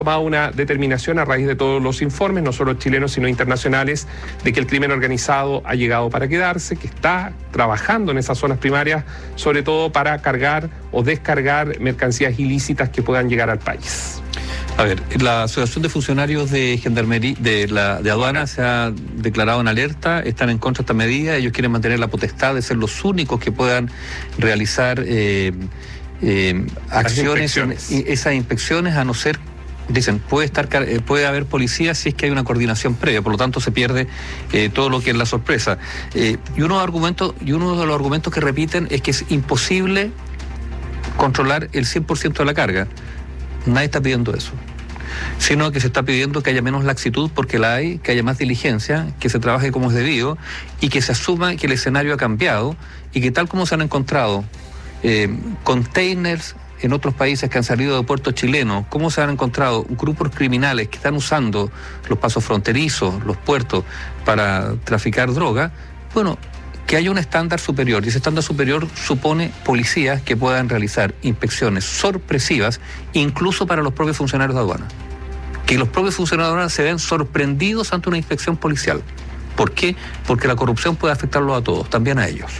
tomado una determinación a raíz de todos los informes, no solo chilenos sino internacionales, de que el crimen organizado ha llegado para quedarse, que está trabajando en esas zonas primarias, sobre todo para cargar o descargar mercancías ilícitas que puedan llegar al país. A ver, la Asociación de Funcionarios de Gendarmería de Aduana se ha declarado en alerta, están en contra de esta medida, ellos quieren mantener la potestad de ser los únicos que puedan realizar acciones, esas inspecciones, a no ser, dicen, puede haber policía si es que hay una coordinación previa, por lo tanto se pierde todo lo que es la sorpresa. Y uno de los argumentos que repiten es que es imposible controlar el 100% de la carga. Nadie está pidiendo eso, sino que se está pidiendo que haya menos laxitud, porque la hay, que haya más diligencia, que se trabaje como es debido y que se asuma que el escenario ha cambiado y que tal como se han encontrado containers en otros países que han salido de puertos chilenos, cómo se han encontrado grupos criminales que están usando los pasos fronterizos, los puertos, para traficar droga, bueno, que haya un estándar superior, y ese estándar superior supone policías que puedan realizar inspecciones sorpresivas, incluso para los propios funcionarios de aduana. Que los propios funcionarios de aduana se ven sorprendidos ante una inspección policial. ¿Por qué? Porque la corrupción puede afectarlos a todos, también a ellos.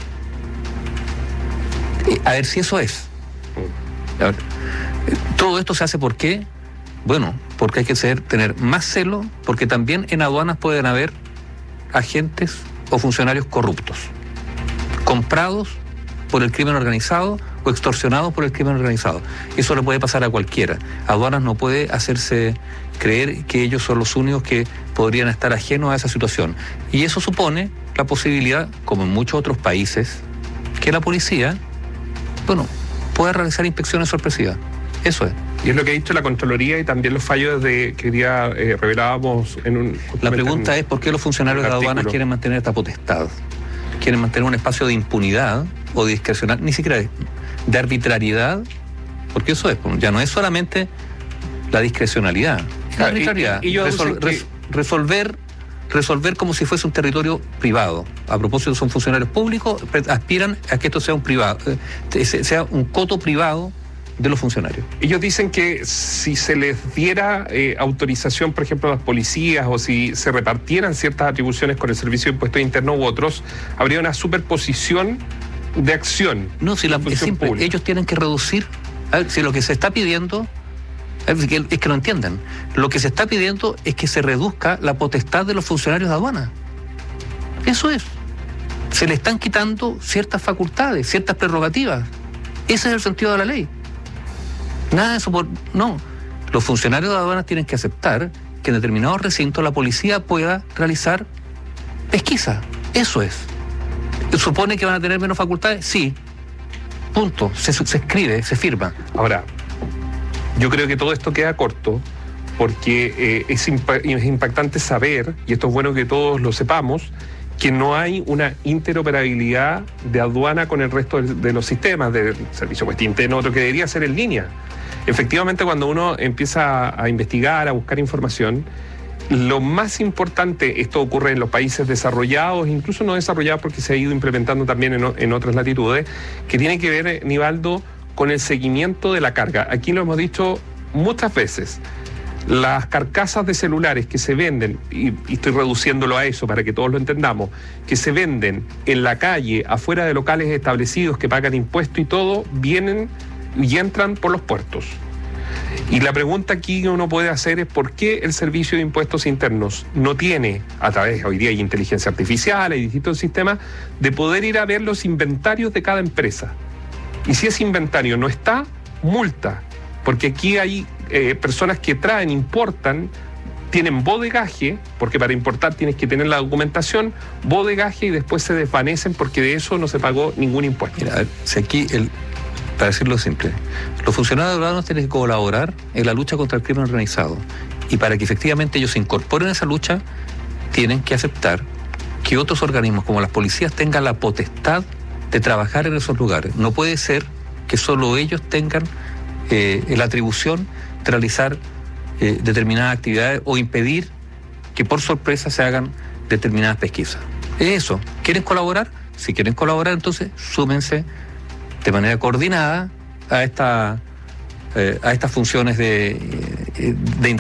A ver si eso es. A ver, todo esto se hace ¿por qué? Bueno, porque hay que tener más celo, porque también en aduanas pueden haber agentes o funcionarios corruptos, comprados por el crimen organizado o extorsionados por el crimen organizado. Eso le puede pasar a cualquiera. Aduanas no puede hacerse creer que ellos son los únicos que podrían estar ajenos a esa situación. Y eso supone la posibilidad, como en muchos otros países, que la policía, bueno, pueda realizar inspecciones sorpresivas. Eso es. Y es lo que ha dicho la Contraloría y también los fallos que hoy día revelábamos en un... La pregunta es: ¿por qué los funcionarios de aduanas quieren mantener esta potestad? Quieren mantener un espacio de impunidad o de discrecional, ni siquiera de arbitrariedad, porque eso es, ya no es solamente la discrecionalidad, es la arbitrariedad. Resolver como si fuese un territorio privado. A propósito, son funcionarios públicos, aspiran a que esto sea un privado, sea un coto privado de los funcionarios. Ellos dicen que si se les diera autorización, por ejemplo, a las policías, o si se repartieran ciertas atribuciones con el Servicio de Impuestos Internos u otros, habría una superposición de acción. No, si es simple, pública. Ellos tienen que reducir. A ver, si lo que se está pidiendo, es que no entiendan, lo que se está pidiendo es que se reduzca la potestad de los funcionarios de aduana. Eso es. Se le están quitando ciertas facultades, ciertas prerrogativas. Ese es el sentido de la ley. Nada de eso no. Los funcionarios de aduanas tienen que aceptar que en determinados recintos la policía pueda realizar pesquisa. Eso es. ¿Supone que van a tener menos facultades? Sí. Punto. Se escribe, se firma. Ahora, yo creo que todo esto queda corto, porque es impactante saber, y esto es bueno que todos lo sepamos, que no hay una interoperabilidad de aduana con el resto de los sistemas, del servicio puesto interno, otro que debería ser en línea. Efectivamente, cuando uno empieza a investigar, a buscar información, lo más importante, esto ocurre en los países desarrollados, incluso no desarrollados, porque se ha ido implementando también en otras latitudes, que tiene que ver, Nivaldo, con el seguimiento de la carga. Aquí lo hemos dicho muchas veces. Las carcasas de celulares que se venden, y estoy reduciéndolo a eso para que todos lo entendamos, que se venden en la calle, afuera de locales establecidos que pagan impuestos y todo, vienen y entran por los puertos. Y la pregunta aquí que uno puede hacer es: ¿por qué el Servicio de Impuestos Internos no tiene, a través, hoy día hay inteligencia artificial, hay distintos sistemas, de poder ir a ver los inventarios de cada empresa? Y si ese inventario no está, multa. Porque aquí hay personas que traen, importan, tienen bodegaje, porque para importar tienes que tener la documentación, bodegaje, y después se desvanecen porque de eso no se pagó ningún impuesto. Mira, a ver, si aquí, para decirlo simple, los funcionarios de aduanas tienen que colaborar en la lucha contra el crimen organizado. Y para que efectivamente ellos se incorporen a esa lucha, tienen que aceptar que otros organismos, como las policías, tengan la potestad de trabajar en esos lugares. No puede ser que solo ellos tengan la atribución de realizar determinadas actividades o impedir que por sorpresa se hagan determinadas pesquisas. Es eso. ¿Quieren colaborar? Si quieren colaborar, entonces súmense de manera coordinada a estas funciones de de